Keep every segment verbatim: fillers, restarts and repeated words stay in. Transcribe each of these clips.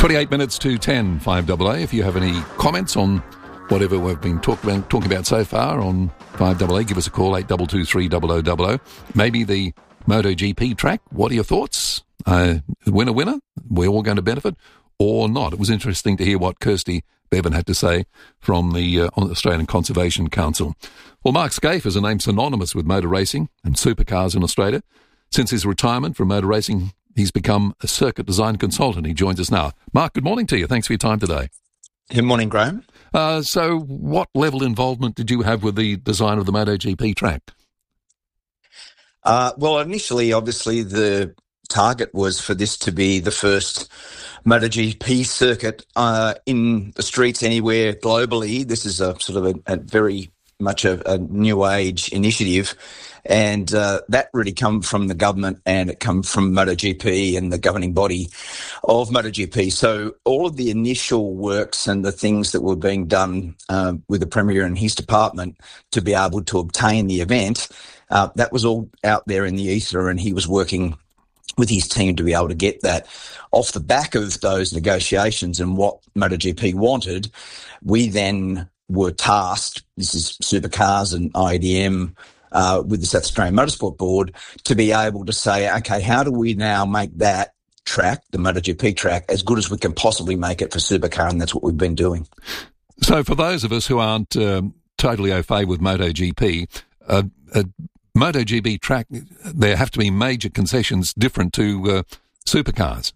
twenty-eight minutes to ten, five A A. If you have any comments on whatever we've been talk about, talking about so far on five A A, give us a call, eight two two three zero zero zero zero. Maybe the MotoGP track, what are your thoughts? Uh, winner, winner, we're all going to benefit or not? It was interesting to hear what Kirsty Bevan had to say from the uh, Australian Conservation Council. Well, Mark Skaife is a name synonymous with motor racing and supercars in Australia. Since his retirement from motor racing, he's become a circuit design consultant. He joins us now. Mark, good morning to you. Thanks for your time today. Good morning, Graham. Uh, so what level involvement did you have with the design of the MotoGP track? Uh, well, initially, obviously, the target was for this to be the first MotoGP circuit uh, in the streets anywhere globally. This is a sort of a, a very much a, a new age initiative. And uh, that really come from the government, and it come from MotoGP and the governing body of MotoGP. So all of the initial works and the things that were being done uh, with the Premier and his department to be able to obtain the event, uh, that was all out there in the ether, and he was working with his team to be able to get that. Off the back of those negotiations and what MotoGP wanted, we then were tasked, this is Supercars and I D M, Uh, with the South Australian Motorsport Board, to be able to say, okay, how do we now make that track, the MotoGP track, as good as we can possibly make it for Supercar, and that's what we've been doing. So for those of us who aren't um, totally au fait with MotoGP, uh, a MotoGP track, there have to be major concessions different to uh, Supercars.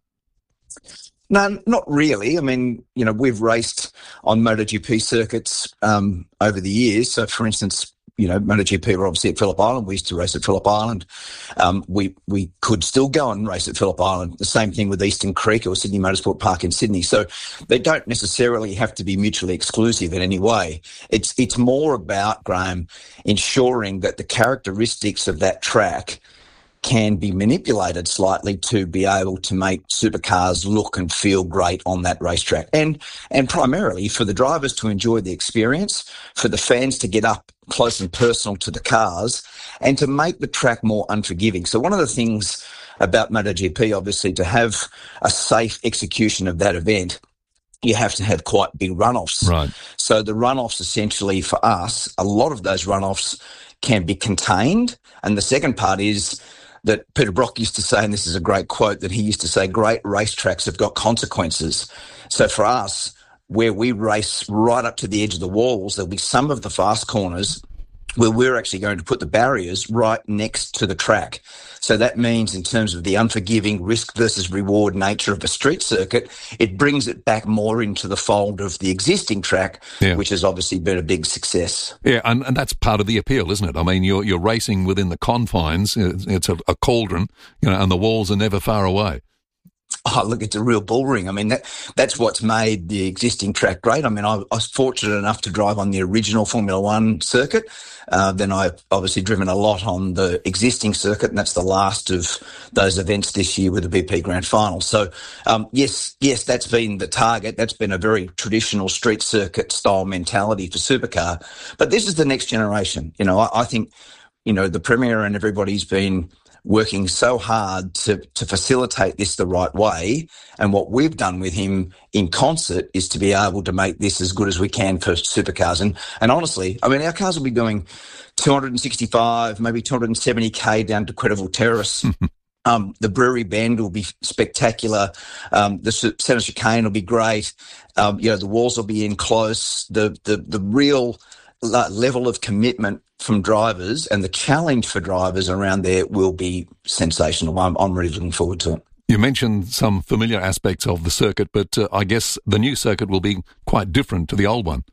No, not really. I mean, you know, we've raced on MotoGP circuits um, over the years. So, for instance, you know, MotoGP were obviously at Phillip Island. We used to race at Phillip Island. Um, we we could still go and race at Phillip Island. The same thing with Eastern Creek or Sydney Motorsport Park in Sydney. So they don't necessarily have to be mutually exclusive in any way. It's it's more about, Graham, ensuring that the characteristics of that track can be manipulated slightly to be able to make supercars look and feel great on that racetrack. And and primarily for the drivers to enjoy the experience, for the fans to get up close and personal to the cars, and to make the track more unforgiving. So one of the things about MotoGP, obviously, to have a safe execution of that event, you have to have quite big runoffs. Right. So the runoffs, essentially, for us, a lot of those runoffs can be contained. And the second part is that Peter Brock used to say, and this is a great quote, that he used to say, great racetracks have got consequences. So for us, where we race right up to the edge of the walls, there'll be some of the fast corners where we're actually going to put the barriers right next to the track. So that means, in terms of the unforgiving risk versus reward nature of a street circuit, it brings it back more into the fold of the existing track, yeah, which has obviously been a big success. Yeah, and, and that's part of the appeal, isn't it? I mean, you're you're racing within the confines. It's a, a cauldron, you know, and the walls are never far away. Oh, look, it's a real bull ring. I mean, that that's what's made the existing track great. I mean, I, I was fortunate enough to drive on the original Formula One circuit. Uh, then I've obviously driven a lot on the existing circuit, and that's the last of those events this year with the B P Grand Final. So, um, yes, yes, that's been the target. That's been a very traditional street circuit style mentality for supercar. But this is the next generation. You know, I, I think, you know, the Premier and everybody's been working so hard to, to facilitate this the right way. And what we've done with him in concert is to be able to make this as good as we can for supercars. And, and honestly, I mean, our cars will be doing two hundred sixty-five, maybe two hundred seventy K down to Credible Terrace. um, the Brewery Bend will be spectacular. Um, the Centre Chicane will be great. Um, you know, the walls will be in close. The, the, the real level of commitment from drivers and the challenge for drivers around there will be sensational. I'm, I'm really looking forward to it. You mentioned some familiar aspects of the circuit, but uh, I guess the new circuit will be quite different to the old one.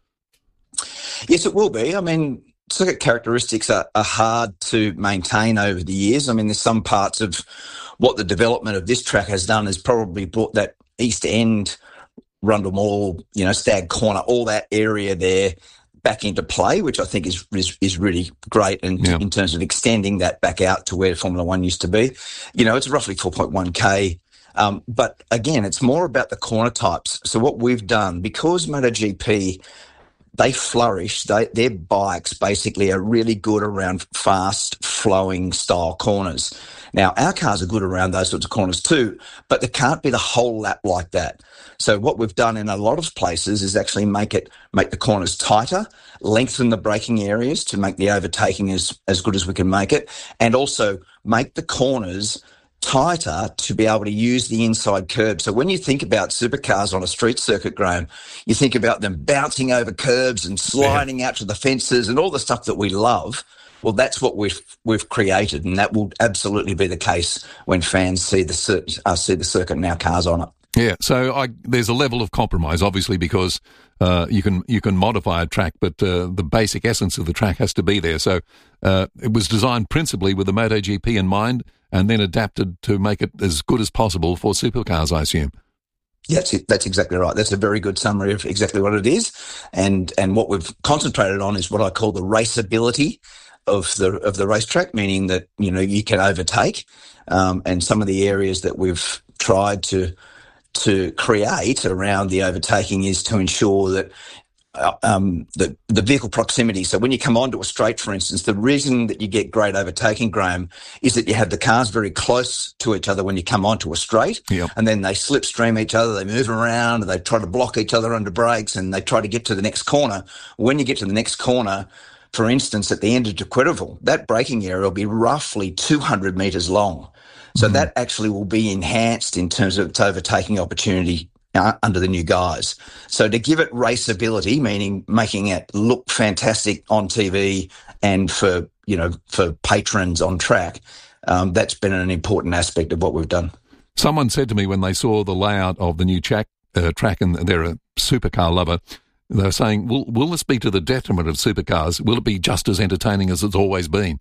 Yes, it will be. I mean, circuit characteristics are, are hard to maintain over the years. I mean, there's some parts of what the development of this track has done has probably brought that East End, Rundle Mall, you know, Stag Corner, all that area there back into play, which I think is is, is really great in, yeah. in terms of extending that back out to where Formula One used to be. You know, it's roughly four point one K. Um, but again, it's more about the corner types. So what we've done, because MotoGP, they flourish, they, their bikes basically are really good around fast flowing style corners. Now, our cars are good around those sorts of corners too, but they can't be the whole lap like that. So what we've done in a lot of places is actually make it make the corners tighter, lengthen the braking areas to make the overtaking as, as good as we can make it, and also make the corners tighter to be able to use the inside curb. So when you think about supercars on a street circuit, Graham, you think about them bouncing over curbs and sliding yeah. out to the fences and all the stuff that we love. Well, that's what we've we've created, and that will absolutely be the case when fans see the cir- uh, see the circuit and our cars on it. Yeah, so I, there's a level of compromise, obviously, because uh, you can you can modify a track, but uh, the basic essence of the track has to be there. So uh, it was designed principally with the MotoGP in mind, and then adapted to make it as good as possible for supercars, I assume. Yeah, that's, that's exactly right. That's a very good summary of exactly what it is, and and what we've concentrated on is what I call the raceability of the of the racetrack, meaning that, you know, you can overtake, um, and some of the areas that we've tried to to create around the overtaking is to ensure that uh, um, the the vehicle proximity. So when you come onto a straight, for instance, the reason that you get great overtaking, Graham, is that you have the cars very close to each other when you come onto a straight, yep. and then they slipstream each other, they move around, they try to block each other under brakes, and they try to get to the next corner. When you get to the next corner, for instance, at the end of De Quetterville, that braking area will be roughly two hundred metres long. So mm-hmm. that actually will be enhanced in terms of its overtaking opportunity uh, under the new guys. So to give it raceability, meaning making it look fantastic on T V and for, you know, for patrons on track, um, that's been an important aspect of what we've done. Someone said to me when they saw the layout of the new track, uh, track and they're a supercar lover, they were saying, will, will this be to the detriment of supercars? Will it be just as entertaining as it's always been?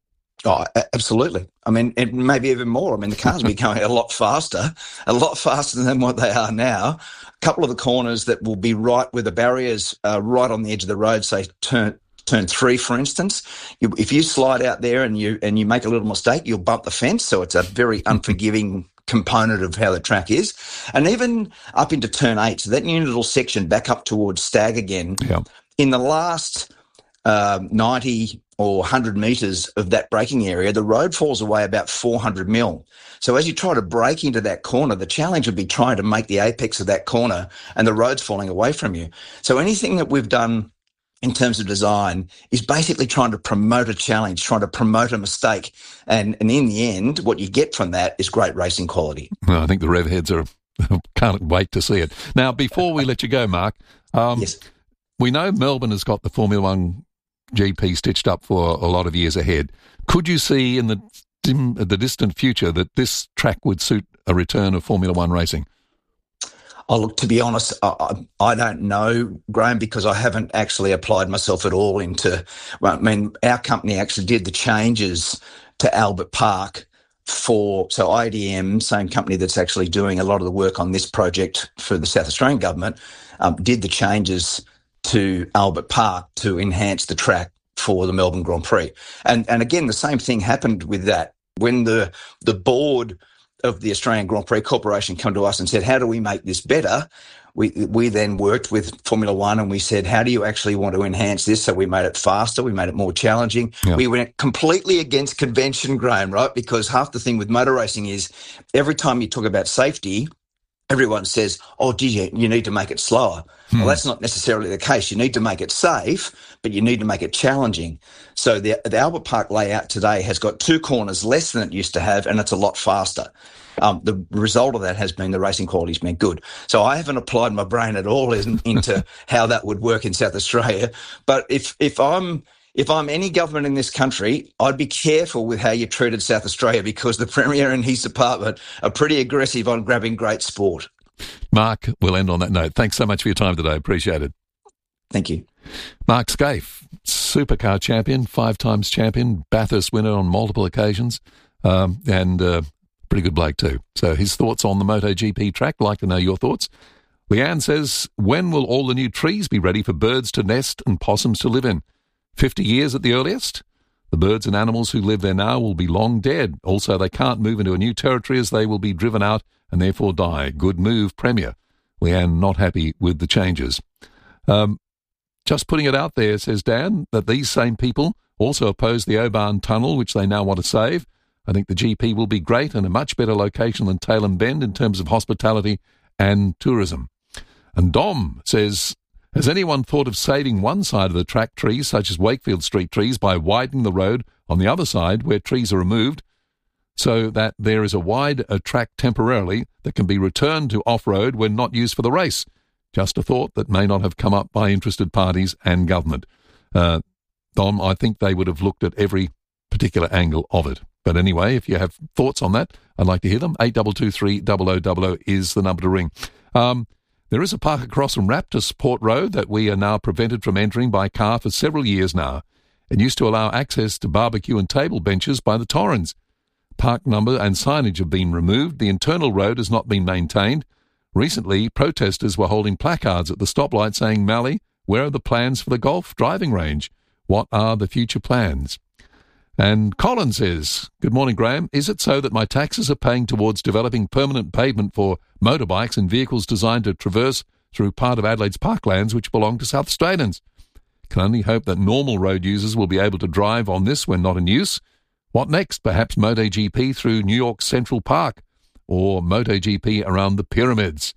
Oh, absolutely. I mean, it maybe even more. I mean, the cars will be going a lot faster, a lot faster than what they are now. A couple of the corners that will be right where the barriers are right on the edge of the road, say turn turn three, for instance. You, if you slide out there and you and you make a little mistake, you'll bump the fence. So it's a very unforgiving component of how the track is. And even up into turn eight, so that new little section back up towards Stag again, yeah. in the last um, ninety or one hundred metres of that braking area, the road falls away about four hundred mil. So as you try to brake into that corner, the challenge would be trying to make the apex of that corner and the road's falling away from you. So anything that we've done in terms of design is basically trying to promote a challenge, trying to promote a mistake. And, and in the end, what you get from that is great racing quality. Well, I think the rev heads are, can't wait to see it. Now, before we let you go, Mark, um, yes. we know Melbourne has got the Formula One G P stitched up for a lot of years ahead. Could you see in the dim, the distant future that this track would suit a return of Formula One racing? Oh, look, to be honest, I, I don't know, Graham, because I haven't actually applied myself at all into, well, I mean, our company actually did the changes to Albert Park for, so I D M, same company that's actually doing a lot of the work on this project for the South Australian government, um, did the changes to Albert Park to enhance the track for the Melbourne Grand Prix. And, and again, the same thing happened with that. When the the board of the Australian Grand Prix Corporation come to us and said, how do we make this better? We we then worked with Formula One and we said, how do you actually want to enhance this? So we made it faster, we made it more challenging. Yeah. We went completely against convention, Graham, right? Because half the thing with motor racing is every time you talk about safety, everyone says, oh, gee, you, you need to make it slower. Hmm. Well, that's not necessarily the case. You need to make it safe, but you need to make it challenging. So the, the Albert Park layout today has got two corners less than it used to have, and it's a lot faster. Um, the result of that has been the racing quality's been good. So I haven't applied my brain at all in, into how that would work in South Australia. But if if I'm if I'm any government in this country, I'd be careful with how you treated South Australia, because the Premier and his department are pretty aggressive on grabbing great sport. Mark, we'll end on that note. Thanks so much for your time today. Appreciate it. Thank you. Mark Skaife, supercar champion, five times champion, Bathurst winner on multiple occasions, um, and uh, pretty good bloke too. So his thoughts on the MotoGP track, like to know your thoughts. Leanne says, when will all the new trees be ready for birds to nest and possums to live in? fifty years at the earliest? The birds and animals who live there now will be long dead. Also, they can't move into a new territory as they will be driven out and therefore die. Good move, Premier. Leanne not happy with the changes. Um, just putting it out there, says Dan, that these same people also oppose the Oban Tunnel, which they now want to save. I think the G P will be great and a much better location than Tailem Bend in terms of hospitality and tourism. And Dom says, has anyone thought of saving one side of the track trees, such as Wakefield Street trees, by widening the road on the other side where trees are removed so that there is a wide a track temporarily that can be returned to off-road when not used for the race? Just a thought that may not have come up by interested parties and government. Uh, Dom, I think they would have looked at every particular angle of it. But anyway, if you have thoughts on that, I'd like to hear them. eight two two three zero zero zero zero is the number to ring. Um, there is a park across from Raptus Port Road that we are now prevented from entering by car for several years now. It used to allow access to barbecue and table benches by the Torrens. Park number and signage have been removed. The internal road has not been maintained. Recently, protesters were holding placards at the stoplight saying, Mally, where are the plans for the golf driving range? What are the future plans? And Colin says, good morning, Graham. Is it so that my taxes are paying towards developing permanent pavement for motorbikes and vehicles designed to traverse through part of Adelaide's parklands which belong to South Australians? Can only hope that normal road users will be able to drive on this when not in use. What next? Perhaps MotoGP through New York's Central Park or MotoGP around the pyramids.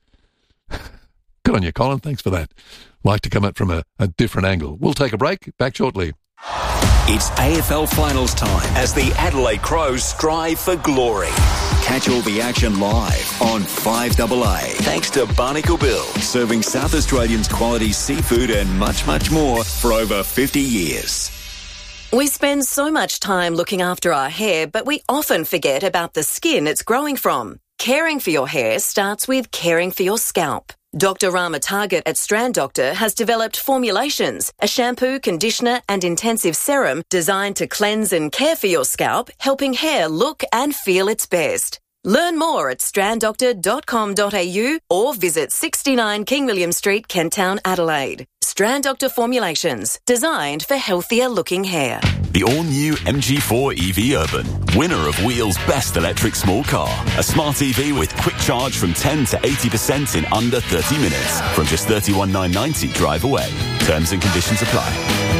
Good on you, Colin. Thanks for that. Like to come at from a, a different angle. We'll take a break. Back shortly. It's A F L Finals time as the Adelaide Crows strive for glory. Catch all the action live on five A A. Thanks to Barnacle Bill, serving South Australians quality seafood and much, much more for over fifty years. We spend so much time looking after our hair, but we often forget about the skin it's growing from. Caring for your hair starts with caring for your scalp. Doctor Rama Target at Strand Doctor has developed formulations, a shampoo, conditioner and intensive serum designed to cleanse and care for your scalp, helping hair look and feel its best. Learn more at strand doctor dot com dot a u or visit sixty-nine King William Street, Kent Town, Adelaide. Strand Doctor Formulations, designed for healthier looking hair. The all-new M G four E V Urban, winner of Wheel's Best Electric Small Car. A smart E V with quick charge from ten to eighty percent in under thirty minutes. From just thirty-one thousand nine hundred ninety drive away. Terms and conditions apply.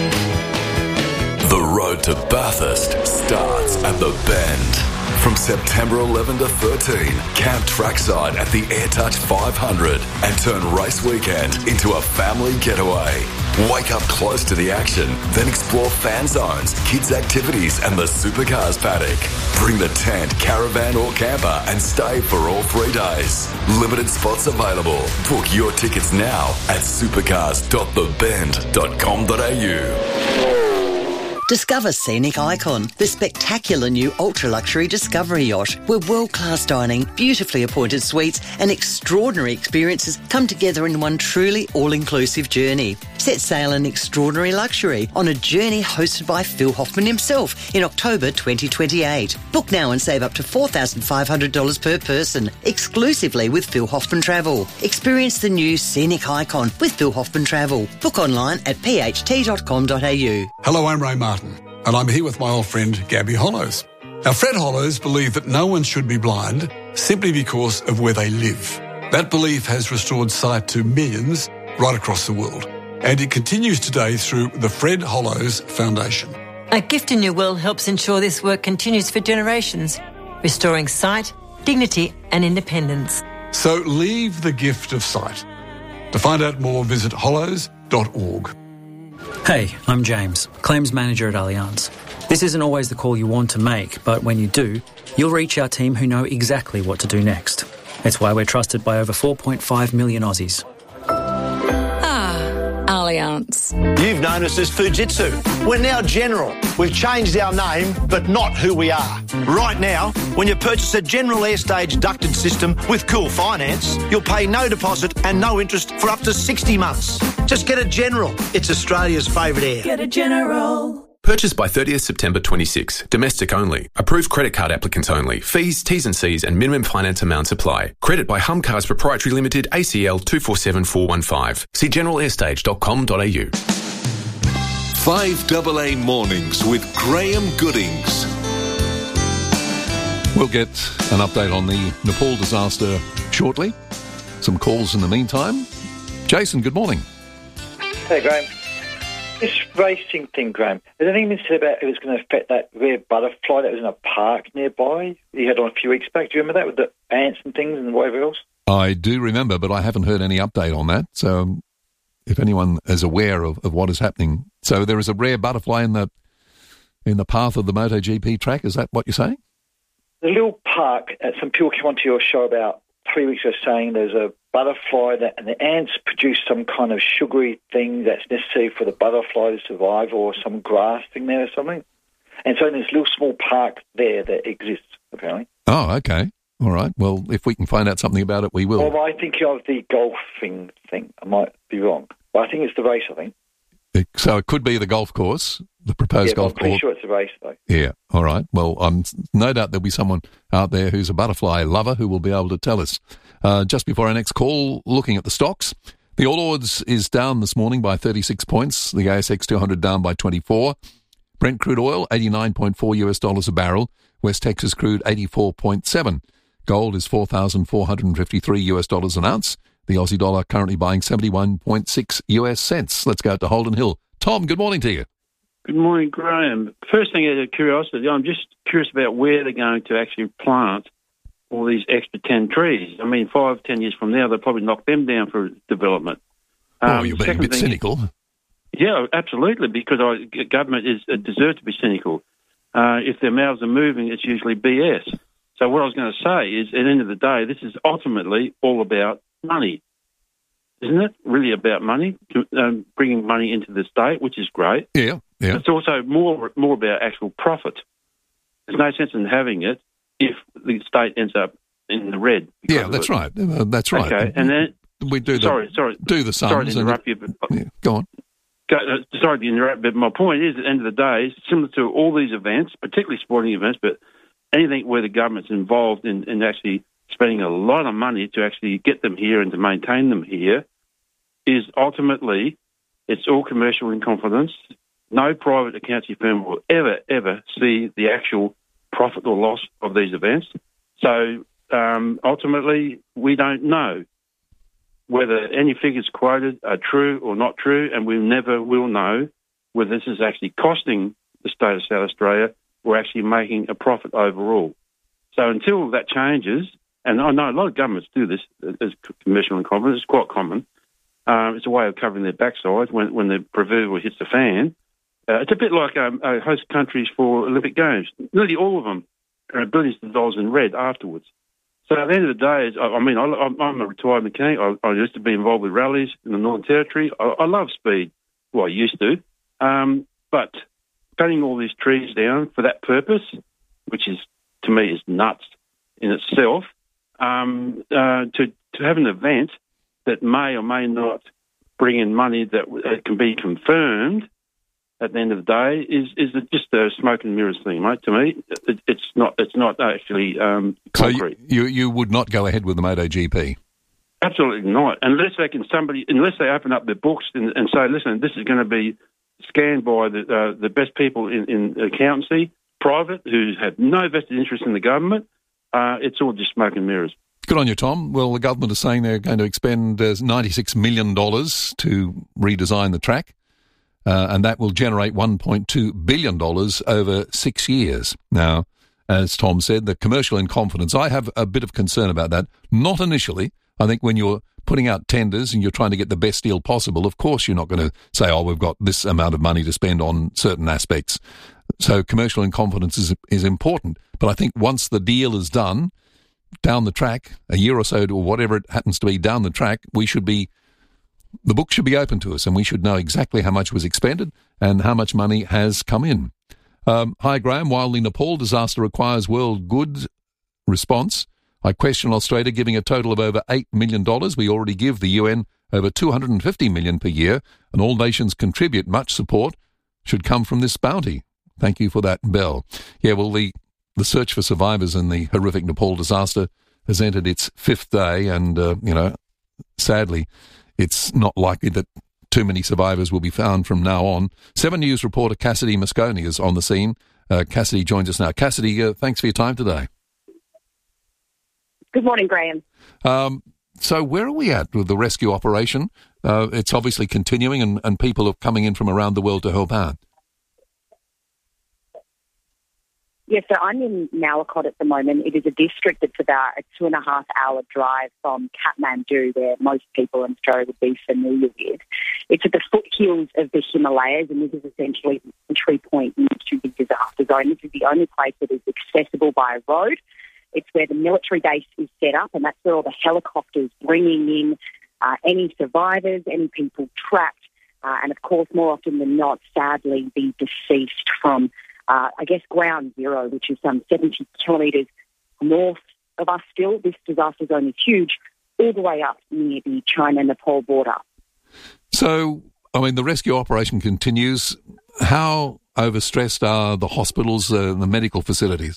The road to Bathurst starts at the Bend. From September eleventh to thirteenth, camp trackside at the AirTouch five hundred and turn race weekend into a family getaway. Wake up close to the action, then explore fan zones, kids' activities and the supercars paddock. Bring the tent, caravan or camper and stay for all three days. Limited spots available. Book your tickets now at supercars dot the bend dot com dot a u. Discover Scenic Icon, the spectacular new ultra-luxury Discovery yacht, where world-class dining, beautifully appointed suites and extraordinary experiences come together in one truly all-inclusive journey. Set sail in extraordinary luxury on a journey hosted by Phil Hoffman himself in October twenty twenty-eight. Book now and save up to four thousand five hundred dollars per person, exclusively with Phil Hoffman Travel. Experience the new Scenic Icon with Phil Hoffman Travel. Book online at p h t dot com dot a u. Hello, I'm Ray Martin, and I'm here with my old friend Gabby Hollows. Now, Fred Hollows believed that no one should be blind simply because of where they live. That belief has restored sight to millions right across the world, and it continues today through the Fred Hollows Foundation. A Gift in Your Will helps ensure this work continues for generations, restoring sight, dignity and independence. So leave the gift of sight. To find out more, visit hollows dot org. Hey, I'm James, Claims Manager at Allianz. This isn't always the call you want to make, but when you do, you'll reach our team who know exactly what to do next. It's why we're trusted by over four point five million Aussies. Allianz. You've known us as Fujitsu. We're now General. We've changed our name, but not who we are. Right now, when you purchase a General Airstage ducted system with Cool Finance, you'll pay no deposit and no interest for up to sixty months. Just get a General. It's Australia's favourite air. Get a General. Purchased by thirtieth September twenty-six. Domestic only. Approved credit card applicants only. Fees, T's and C's and minimum finance amounts apply. Credit by Hum Cars Proprietary Limited, A C L two four seven four one five. See general airstage dot com dot a u. five A A Mornings with Graham Goodings. We'll get an update on the Nepal disaster shortly. Some calls in the meantime. Jason, good morning. Hey, Graham. This racing thing, Graham, has anything been said about it was going to affect that rare butterfly that was in a park nearby you had on a few weeks back? Do you remember that with the ants and things and whatever else? I do remember, but I haven't heard any update on that. So if anyone is aware of, of what is happening. So there is a rare butterfly in the in the path of the MotoGP track. Is that what you're saying? The little park, uh, some people came onto your show about three weeks ago saying there's a butterfly that, and the ants produce some kind of sugary thing that's necessary for the butterfly to survive, or some grass thing there or something. And so there's a little small park there that exists, apparently. Oh, okay. All right. Well, if we can find out something about it, we will. Well, I think of the golfing thing. I might be wrong. But I think it's the race, I think. It, so it could be the golf course, the proposed yeah, golf I'm pretty course. sure it's a race, though. Yeah. All right. Well, um, no doubt there'll be someone out there who's a butterfly lover who will be able to tell us. Uh, just before our next call, looking at the stocks, the All Ords is down this morning by thirty-six points. The A S X two hundred down by twenty-four. Brent crude oil, eighty-nine point four US dollars a barrel. West Texas crude, eighty-four point seven. Gold is four thousand four hundred fifty-three US dollars an ounce. The Aussie dollar currently buying seventy-one point six US cents. Let's go to Holden Hill. Tom, good morning to you. Good morning, Graham. First thing, out of curiosity, I'm just curious about where they're going to actually plant all these extra ten trees. I mean, five, ten years from now, they'll probably knock them down for development. Um, oh, um, you're being a bit cynical. Is, yeah, absolutely, because our government is uh, deserves to be cynical. Uh, if their mouths are moving, it's usually B S. So what I was going to say is, at the end of the day, this is ultimately all about money. Isn't it really about money, um, bringing money into the state, which is great. Yeah, yeah. It's also more more about actual profit. There's no sense in having it if the state ends up in the red. Yeah, that's right. Uh, that's right. Okay, and then we do the sorry, sorry, do the sums. Sorry to interrupt and, you, but yeah, go on. Go, uh, sorry to interrupt, but my point is, at the end of the day, it's similar to all these events, particularly sporting events, but anything where the government's involved in, in actually spending a lot of money to actually get them here and to maintain them here, is ultimately, it's all commercial in confidence. No private accounting firm will ever, ever see the actual profit or loss of these events. So um, ultimately, we don't know whether any figures quoted are true or not true, and we never will know whether this is actually costing the state of South Australia or actually making a profit overall. So until that changes, and I know a lot of governments do this as commercial in confidence, it's quite common. Um, it's a way of covering their backsides when, when the proverbial hits the fan. Uh, it's a bit like um, uh, host countries for Olympic Games. Nearly all of them are billions of dollars in red afterwards. So at the end of the day, I, I mean, I, I'm a retired mechanic. I, I used to be involved with rallies in the Northern Territory. I, I love speed. Well, I used to. Um, but cutting all these trees down for that purpose, which is, to me, is nuts in itself, um, uh, to, to have an event that may or may not bring in money that uh, can be confirmed at the end of the day is is just a smoke and mirrors thing, mate. To me, it, it's not it's not actually um, concrete. So you, you you would not go ahead with the MotoGP? Absolutely not, unless they can somebody unless they open up their books and, and say, listen, this is going to be scanned by the uh, the best people in, in accountancy, private, who have no vested interest in the government. Uh, it's all just smoke and mirrors. Good on you, Tom. Well, the government is saying they're going to expend uh, ninety-six million dollars to redesign the track, uh, and that will generate one point two billion dollars over six years. Now, as Tom said, the commercial in confidence, I have a bit of concern about that. Not initially. I think when you're putting out tenders and you're trying to get the best deal possible, of course you're not going to say, oh, we've got this amount of money to spend on certain aspects. So commercial in confidence is, is important. But I think once the deal is done, down the track, a year or so, or whatever it happens to be down the track, we should be, the book should be open to us and we should know exactly how much was expended and how much money has come in. Um, hi, Graham. While the Nepal disaster requires world good response, I question Australia giving a total of over eight million dollars. We already give the U N over two hundred fifty million dollars per year, and all nations contribute. Much support should come from this bounty. Thank you for that, Bell. Yeah, well, the The search for survivors in the horrific Nepal disaster has entered its fifth day, and, uh, you know, sadly, it's not likely that too many survivors will be found from now on. Seven News reporter Cassidy Moscone is on the scene. Uh, Cassidy joins us now. Cassidy, uh, thanks for your time today. Good morning, Graham. Um, so where are we at with the rescue operation? Uh, it's obviously continuing, and, and people are coming in from around the world to help out. Yes, so I'm in Malakot at the moment. It is a district that's about a two and a half hour drive from Kathmandu, where most people in Australia would be familiar with. It's at the foothills of the Himalayas, and this is essentially the entry point into the disaster zone. This is the only place that is accessible by road. It's where the military base is set up, and that's where all the helicopters bringing in uh, any survivors, any people trapped, uh, and of course, more often than not, sadly, the deceased from Uh, I guess ground zero, which is some seventy kilometres north of us still. This disaster zone is huge, all the way up near the China-Nepal border. So, I mean, the rescue operation continues. How overstressed are the hospitals and uh, the medical facilities?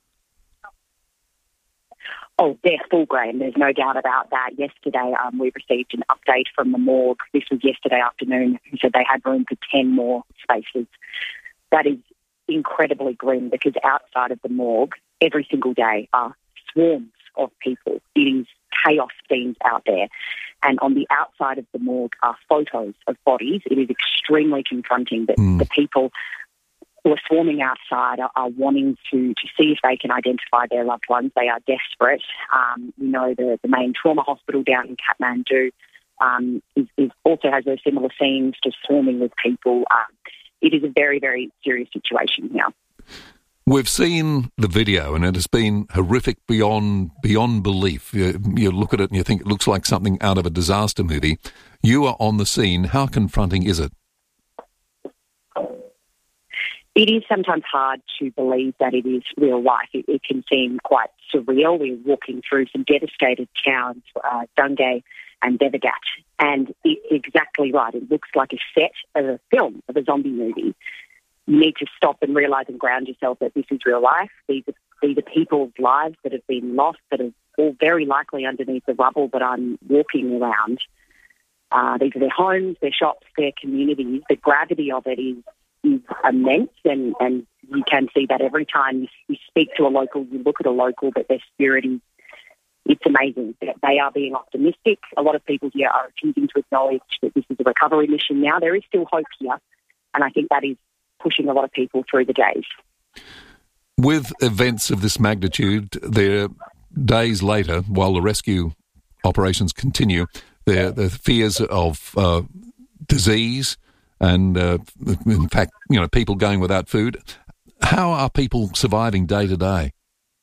Oh, they're full, Graham. There's no doubt about that. Yesterday, um, we received an update from the morgue. This was yesterday afternoon, who said they had room for ten more spaces. That is incredibly grim, because outside of the morgue every single day are swarms of people. It is chaos scenes out there. And on the outside of the morgue are photos of bodies. It is extremely confronting that mm. the people who are swarming outside are, are wanting to, to see if they can identify their loved ones. They are desperate. Um, you know, the, the main trauma hospital down in Kathmandu um, is, is also has those similar scenes, just swarming with people. Um, It is a very, very serious situation here. We've seen the video, and it has been horrific beyond beyond belief. You, you look at it and you think it looks like something out of a disaster movie. You are on the scene. How confronting is it? It is sometimes hard to believe that it is real life. It, it can seem quite surreal. We're walking through some devastated towns, uh, Dungay and Devagat, and it, exactly right. It looks like a set of a film, of a zombie movie. You need to stop and realise and ground yourself that this is real life. These are, these are people's lives that have been lost, that are all very likely underneath the rubble that I'm walking around. Uh, these are their homes, their shops, their communities. The gravity of it is, is immense, and, and you can see that every time you, you speak to a local, you look at a local, that their spirit is, it's amazing. They are being optimistic. A lot of people here are refusing to acknowledge that this is a recovery mission now. There is still hope here, and I think that is pushing a lot of people through the days. With events of this magnitude, there days later, while the rescue operations continue, there the fears of uh, disease and, uh, in fact, you know, people going without food. How are people surviving day to day?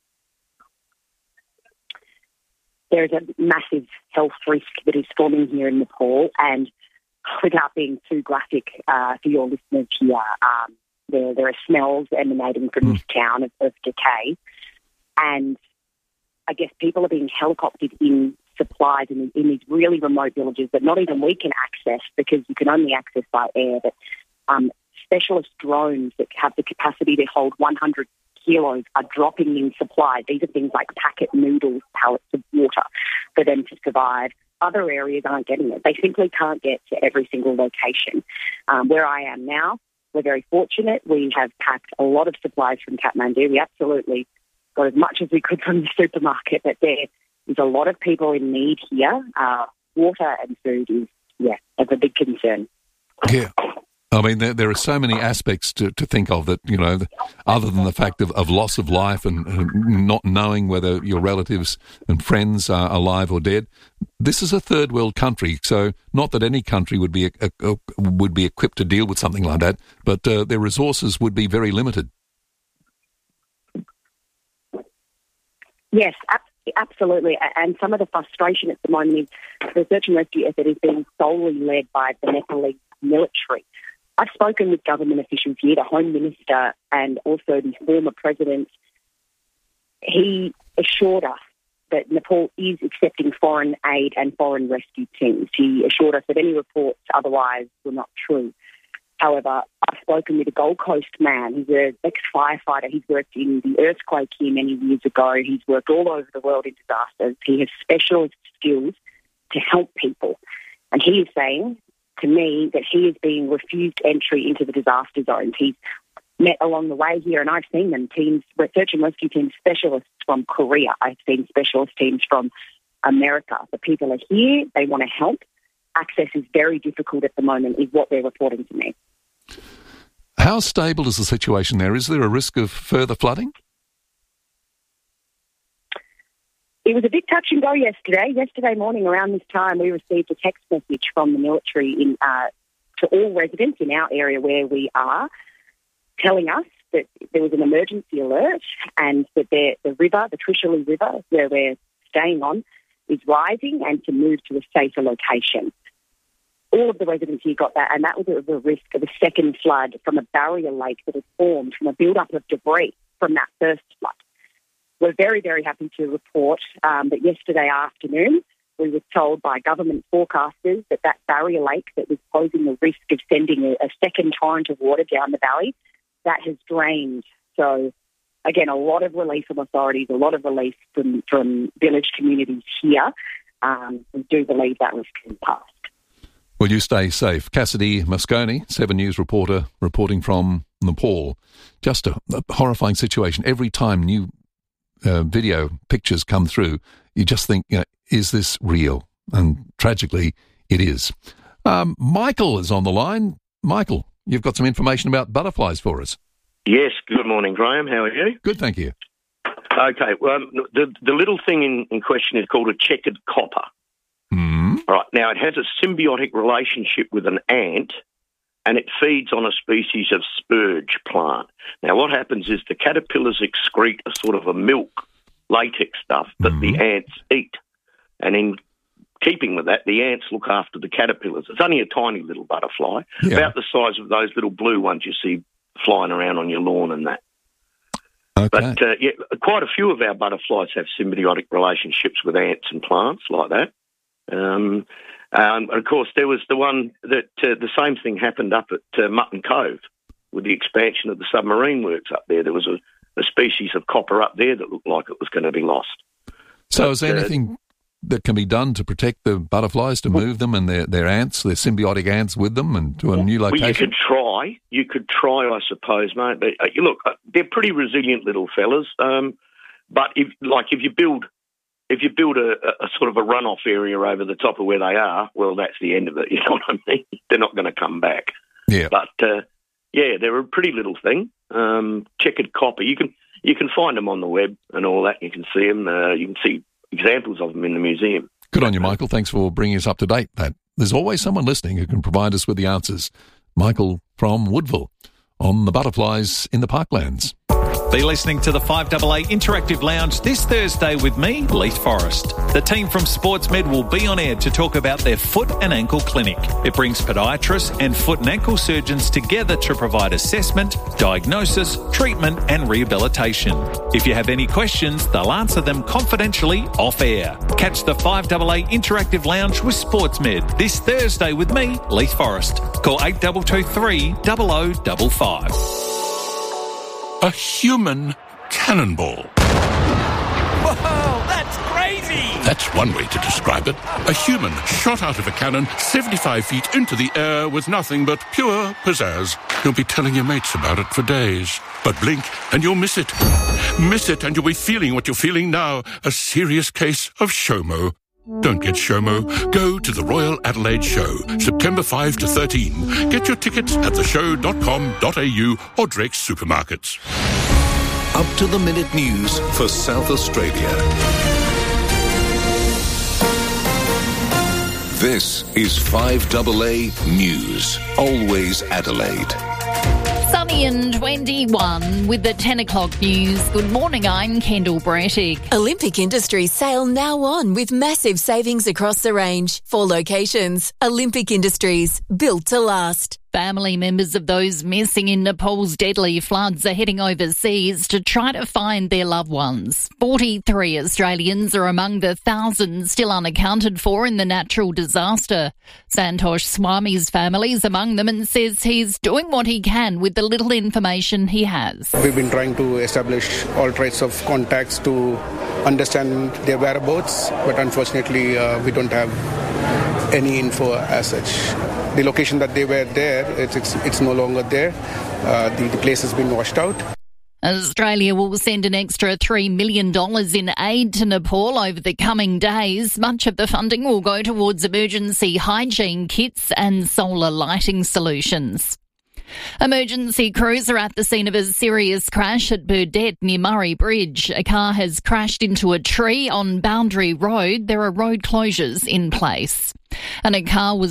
There is a massive health risk that is forming here in Nepal, and without being too graphic uh, for your listeners here, um, there, there are smells emanating from mm. this town of, of decay, and I guess people are being helicoptered in supplies in, in these really remote villages that not even we can access, because you can only access by air, but um, specialist drones that have the capacity to hold one hundred kilos are dropping in supply. These are things like packet noodles, pallets of water for them to survive. Other areas aren't getting it. They simply can't get to every single location. Um, where I am now, we're very fortunate. We have packed a lot of supplies from Kathmandu. We absolutely got as much as we could from the supermarket, but there is a lot of people in need here. Uh, water and food is, yeah, of a big concern. Yeah. I mean, there, there are so many aspects to, to think of that, you know, other than the fact of, of loss of life and, and not knowing whether your relatives and friends are alive or dead. This is a third world country, so not that any country would be a, a, would be equipped to deal with something like that, but uh, their resources would be very limited. Yes, ab- absolutely. And some of the frustration at the moment is the search and rescue effort is being solely led by the Nepalese military. I've spoken with government officials here, the Home Minister and also the former President. He assured us that Nepal is accepting foreign aid and foreign rescue teams. He assured us that any reports otherwise were not true. However, I've spoken with a Gold Coast man. He's an ex-firefighter. He's worked in the earthquake here many years ago. He's worked all over the world in disasters. He has specialist skills to help people. And he is saying to me that he is being refused entry into the disaster zones. He's met along the way here, and I've seen them, teams, search and rescue teams, specialists from Korea. I've seen specialist teams from America. The people are here. They want to help. Access is very difficult at the moment, is what they're reporting to me. How stable is the situation there? Is there a risk of further flooding? It was a bit touch and go yesterday. Yesterday morning around this time, we received a text message from the military in uh, to all residents in our area where we are, telling us that there was an emergency alert and that the, the river, the Trishuli River, where we're staying on, is rising and to move to a safer location. All of the residents here got that, and that was at the risk of a second flood from a barrier lake that had formed from a build-up of debris from that first flood. We're very, very happy to report um, that yesterday afternoon we were told by government forecasters that that barrier lake that was posing the risk of sending a, a second torrent of water down the valley, that has drained. So, again, a lot of relief from authorities, a lot of relief from, from village communities here. Um, we do believe that risk is past. Will you stay safe? Cassidy Moscone, Seven News reporter, reporting from Nepal. Just a, a horrifying situation. Every time new uh, video pictures come through, you just think, you know, is this real? And tragically, it is. Um, Michael is on the line. Michael, you've got some information about butterflies for us. Yes, good morning, Graham. How are you? Good, thank you. Okay, well, um, the, the little thing in, in question is called a checkered copper. Mm. All right, now it has a symbiotic relationship with an ant and it feeds on a species of spurge plant. Now what happens is the caterpillars excrete a sort of a milk latex stuff that mm. the ants eat. And in keeping with that, the ants look after the caterpillars. It's only a tiny little butterfly, yeah. about the size of those little blue ones you see flying around on your lawn and that. Okay. But uh, yeah, quite a few of our butterflies have symbiotic relationships with ants and plants like that. Um, um, and of course, there was the one that uh, the same thing happened up at uh, Mutton Cove with the expansion of the submarine works up there. There was a, a species of copper up there that looked like it was going to be lost. So but, is there uh, anything that can be done to protect the butterflies, to move them and their, their ants, their symbiotic ants with them and to a new location? Well, you could try. You could try, I suppose, mate. But, uh, look, uh, they're pretty resilient little fellas. Um, but if, like, if you build... If you build a, a sort of a runoff area over the top of where they are, well, that's the end of it. You know what I mean? They're not going to come back. Yeah. But uh, yeah, they're a pretty little thing. Um, checkered copper. You can you can find them on the web and all that. You can see them. Uh, you can see examples of them in the museum. Good on you, Michael. Thanks for bringing us up to date. That there's always someone listening who can provide us with the answers. Michael from Woodville on the butterflies in the parklands. Be listening to the five A A Interactive Lounge this Thursday with me, Leith Forrest. The team from SportsMed will be on air to talk about their foot and ankle clinic. It brings podiatrists and foot and ankle surgeons together to provide assessment, diagnosis, treatment and rehabilitation. If you have any questions, they'll answer them confidentially off air. Catch the five A A Interactive Lounge with SportsMed this Thursday with me, Leith Forrest. Call eight two two three, zero zero five five. A human cannonball. Whoa, that's crazy! That's one way to describe it. A human shot out of a cannon seventy-five feet into the air with nothing but pure pizzazz. You'll be telling your mates about it for days. But blink and you'll miss it. Miss it and you'll be feeling what you're feeling now. A serious case of SHOMO. Don't get SHOMO. Go to the Royal Adelaide Show, September fifth to thirteenth. Get your tickets at the show dot com dot a u or Drake's Supermarkets. Up to the minute news for South Australia. This is five A A News. Always Adelaide. Sunny and twenty-one with the ten o'clock news. Good morning, I'm Kendall Brettig. Olympic Industries sale now on with massive savings across the range. Four locations. Olympic Industries, built to last. Family members of those missing in Nepal's deadly floods are heading overseas to try to find their loved ones. forty-three Australians are among the thousands still unaccounted for in the natural disaster. Santosh Swami's family is among them and says he's doing what he can with the little information he has. We've been trying to establish all types of contacts to understand their whereabouts, but unfortunately uh, we don't have any info as such. The location that they were there, it's it's, it's no longer there. Uh, the, the place has been washed out. Australia will send an extra three million dollars in aid to Nepal over the coming days. Much of the funding will go towards emergency hygiene kits and solar lighting solutions. Emergency crews are at the scene of a serious crash at Burdett near Murray Bridge. A car has crashed into a tree on Boundary Road. There are road closures in place. And a car was